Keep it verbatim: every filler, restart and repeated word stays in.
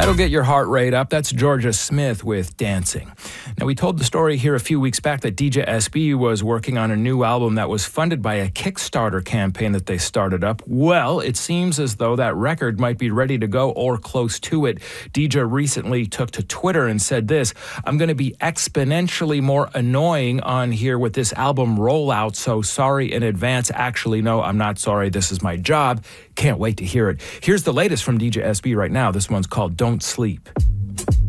That'll get your heart rate up. That's Georgia Smith with Dancing. Now, we told the story here a few weeks back that D J S B was working on a new album that was funded by a Kickstarter campaign that they started up. Well, it seems as though that record might be ready to go or close to it. D J recently took to Twitter and said this: "I'm going to be exponentially more annoying on here with this album rollout, so sorry in advance. Actually, no, I'm not sorry. This is my job. Can't wait to hear it." Here's the latest from D J S B right now. This one's called Don't Sleep.